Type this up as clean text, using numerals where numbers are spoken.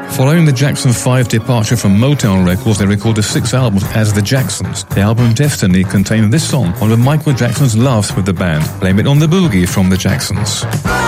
Following the Jackson 5 departure from Motown Records, they recorded 6 albums as The Jacksons. The album Destiny contained this song, one of Michael Jackson's laughs with the band, Blame It on the Boogie from The Jacksons.